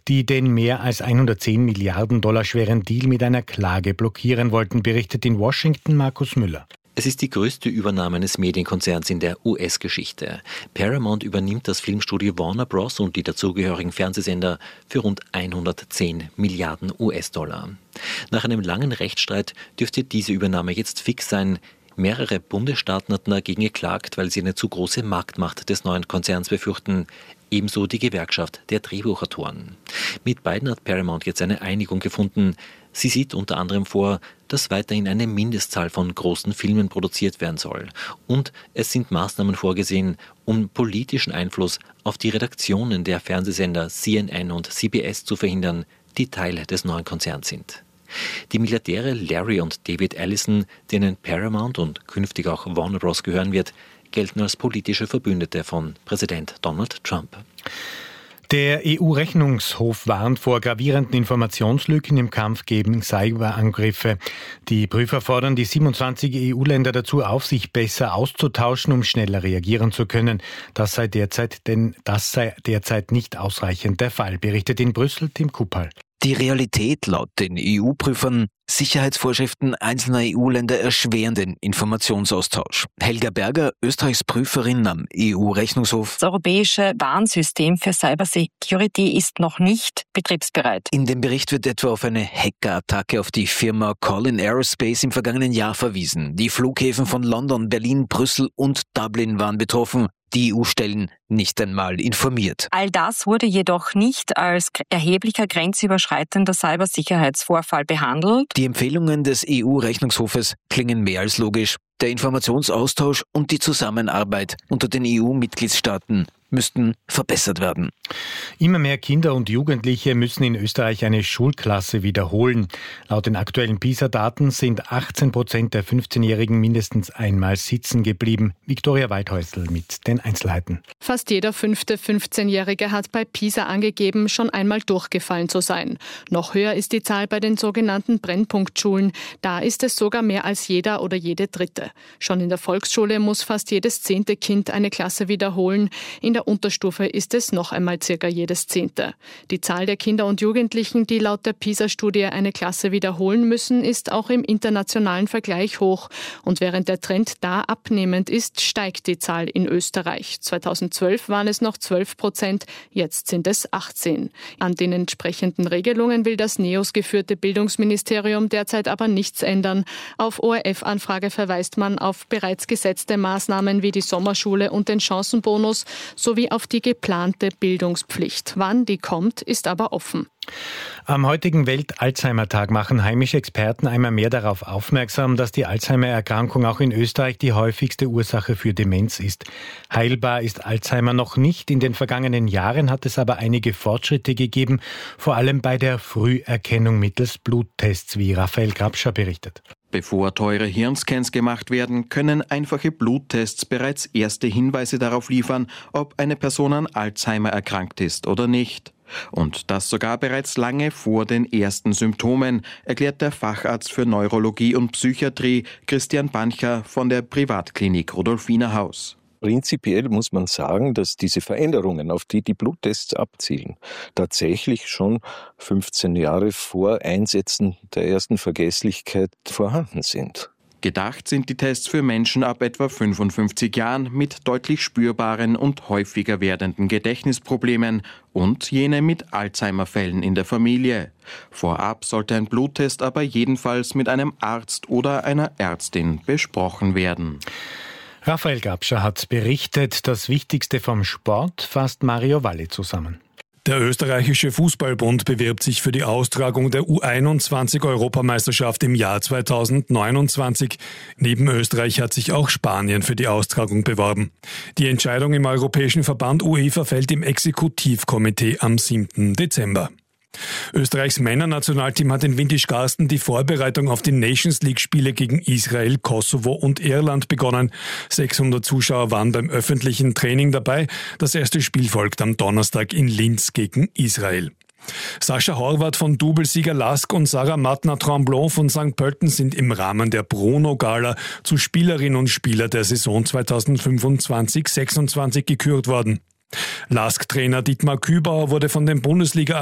die den mehr als 110 Milliarden Dollar schweren Deal mit einer Klage blockieren wollten, berichtet in Washington Markus Müller. Es ist die größte Übernahme eines Medienkonzerns in der US-Geschichte. Paramount übernimmt das Filmstudio Warner Bros. Und die dazugehörigen Fernsehsender für rund 110 Milliarden US-Dollar. Nach einem langen Rechtsstreit dürfte diese Übernahme jetzt fix sein. Mehrere Bundesstaaten hatten dagegen geklagt, weil sie eine zu große Marktmacht des neuen Konzerns befürchten. Ebenso die Gewerkschaft der Drehbuchautoren. Mit beiden hat Paramount jetzt eine Einigung gefunden. Sie sieht unter anderem vor, dass weiterhin eine Mindestzahl von großen Filmen produziert werden soll. Und es sind Maßnahmen vorgesehen, um politischen Einfluss auf die Redaktionen der Fernsehsender CNN und CBS zu verhindern, die Teil des neuen Konzerns sind. Die Milliardäre Larry und David Ellison, denen Paramount und künftig auch Warner Bros. Gehören wird, gelten als politische Verbündete von Präsident Donald Trump. Der EU-Rechnungshof warnt vor gravierenden Informationslücken im Kampf gegen Cyberangriffe. Die Prüfer fordern die 27 EU-Länder dazu auf, sich besser auszutauschen, um schneller reagieren zu können. Das sei derzeit nicht ausreichend der Fall, berichtet in Brüssel Tim Kuppal. Die Realität laut den EU-Prüfern: Sicherheitsvorschriften einzelner EU-Länder erschweren den Informationsaustausch. Helga Berger, Österreichs Prüferin am EU-Rechnungshof. Das europäische Warnsystem für Cybersecurity ist noch nicht betriebsbereit. In dem Bericht wird etwa auf eine Hackerattacke auf die Firma Collin Aerospace im vergangenen Jahr verwiesen. Die Flughäfen von London, Berlin, Brüssel und Dublin waren betroffen. Die EU-Stellen nicht einmal informiert. All das wurde jedoch nicht als erheblicher grenzüberschreitender Cybersicherheitsvorfall behandelt. Die Empfehlungen des EU-Rechnungshofes klingen mehr als logisch. Der Informationsaustausch und die Zusammenarbeit unter den EU-Mitgliedstaaten müssten verbessert werden. Immer mehr Kinder und Jugendliche müssen in Österreich eine Schulklasse wiederholen. Laut den aktuellen PISA-Daten sind 18% der 15-Jährigen mindestens einmal sitzen geblieben. Viktoria Weithäusl mit den Einzelheiten. Fast jeder 15-Jährige hat bei PISA angegeben, schon einmal durchgefallen zu sein. Noch höher ist die Zahl bei den sogenannten Brennpunktschulen. Da ist es sogar mehr als jeder oder jede Dritte. Schon in der Volksschule muss fast jedes 10. Kind eine Klasse wiederholen. In der Unterstufe ist es noch einmal circa jedes 10. Die Zahl der Kinder und Jugendlichen, die laut der PISA-Studie eine Klasse wiederholen müssen, ist auch im internationalen Vergleich hoch. Und während der Trend da abnehmend ist, steigt die Zahl in Österreich. 2012 waren es noch 12%, jetzt sind es 18%. An den entsprechenden Regelungen will das NEOS geführte Bildungsministerium derzeit aber nichts ändern. Auf ORF-Anfrage verweist man auf bereits gesetzte Maßnahmen wie die Sommerschule und den Chancenbonus sowie auf die geplante Bildungspflicht. Wann die kommt, ist aber offen. Am heutigen Welt-Alzheimer-Tag machen heimische Experten einmal mehr darauf aufmerksam, dass die Alzheimer-Erkrankung auch in Österreich die häufigste Ursache für Demenz ist. Heilbar ist Alzheimer noch nicht. In den vergangenen Jahren hat es aber einige Fortschritte gegeben, vor allem bei der Früherkennung mittels Bluttests, wie Raphael Grabscher berichtet. Bevor teure Hirnscans gemacht werden, können einfache Bluttests bereits erste Hinweise darauf liefern, ob eine Person an Alzheimer erkrankt ist oder nicht. Und das sogar bereits lange vor den ersten Symptomen, erklärt der Facharzt für Neurologie und Psychiatrie Christian Bancher von der Privatklinik Rudolfinerhaus. Prinzipiell muss man sagen, dass diese Veränderungen, auf die die Bluttests abzielen, tatsächlich schon 15 Jahre vor Einsetzen der ersten Vergesslichkeit vorhanden sind. Gedacht sind die Tests für Menschen ab etwa 55 Jahren mit deutlich spürbaren und häufiger werdenden Gedächtnisproblemen und jene mit Alzheimer-Fällen in der Familie. Vorab sollte ein Bluttest aber jedenfalls mit einem Arzt oder einer Ärztin besprochen werden. Raphael Grabscher hat berichtet. Das Wichtigste vom Sport fasst Mario Walli zusammen. Der österreichische Fußballbund bewirbt sich für die Austragung der U21-Europameisterschaft im Jahr 2029. Neben Österreich hat sich auch Spanien für die Austragung beworben. Die Entscheidung im Europäischen Verband UEFA fällt im Exekutivkomitee am 7. Dezember. Österreichs Männernationalteam hat in Windischgarsten die Vorbereitung auf die Nations-League-Spiele gegen Israel, Kosovo und Irland begonnen. 600 Zuschauer waren beim öffentlichen Training dabei. Das erste Spiel folgt am Donnerstag in Linz gegen Israel. Sascha Horvath von Doublesieger Lask und Sarah Matna-Tremblon von St. Pölten sind im Rahmen der Bruno-Gala zu Spielerinnen und Spieler der Saison 2025-26 gekürt worden. Lask-Trainer Dietmar Kübauer wurde von den Bundesliga